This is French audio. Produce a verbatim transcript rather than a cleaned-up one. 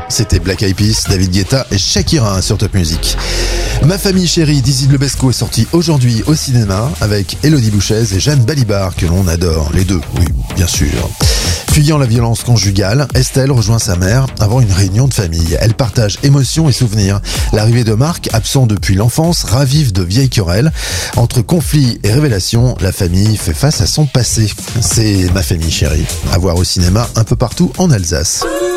C'était Black Eyed Peas, David Guetta et Shakira sur Top Music. Ma famille chérie d'Izzy Lebesco est sortie aujourd'hui au cinéma avec Élodie Bouchez et Jeanne Balibar que l'on adore, les deux, oui, bien sûr. Fuyant la violence conjugale, Estelle rejoint sa mère avant une réunion de famille. Elle partage émotions et souvenirs. L'arrivée de Marc, absent depuis l'enfance, ravive de vieilles querelles. Entre conflits et révélations, la famille fait face à son passé. C'est Ma famille chérie, à voir au cinéma un peu partout en Alsace.